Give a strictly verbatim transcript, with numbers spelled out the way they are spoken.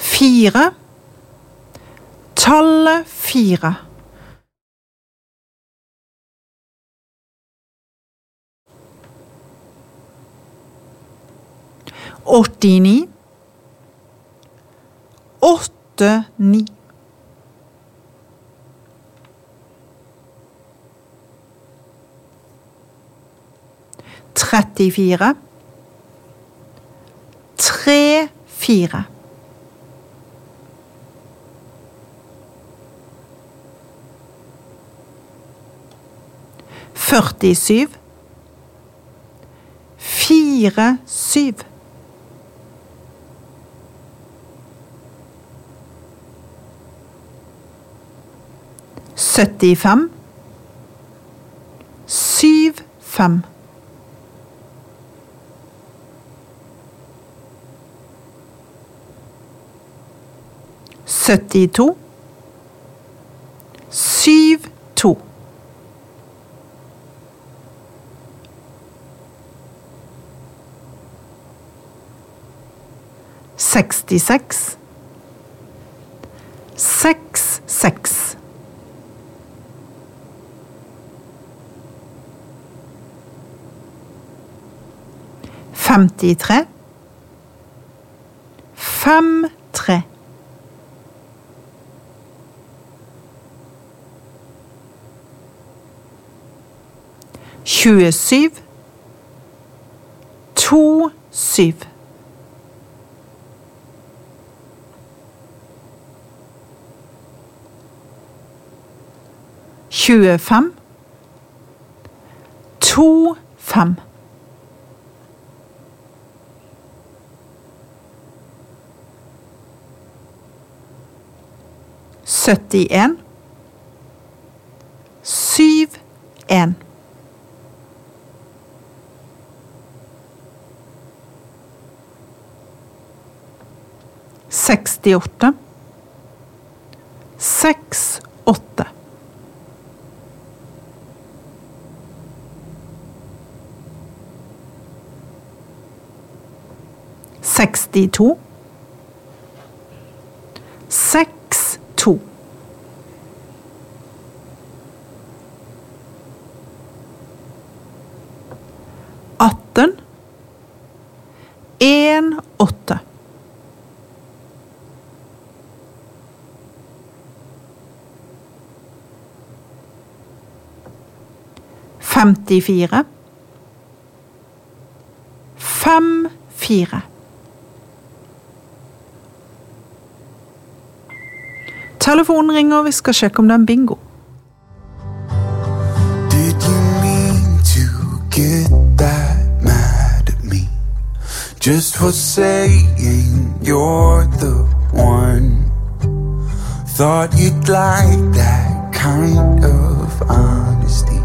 Fire. Tallet fire. åttini. Åtte, ni. Trettifire. Tre, fire. Førtisyv. Fire, syv. Syttifem. Syv, fem. Syttito. Syv, to. Sekstiseks. Seks, seks. Femtitre. Fem, tre. Tjuesyv. To, syv. Tjuefem. To, fem. Syttien. Syv, en. Sekstiåtte. Seks, åtte. Sekstito. Seks, to. Atten. En, åtte. Femtifire. Fem, fire. Telefonen ringer, vi skal sjekke om det er en bingo. Did you mean to get that mad at me? Just for saying you're the one. Thought you'd like that kind of honesty.